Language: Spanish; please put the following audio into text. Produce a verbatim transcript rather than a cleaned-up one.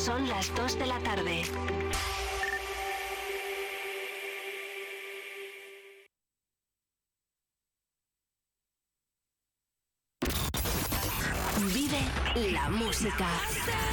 Son las dos de la tarde. Vive la música.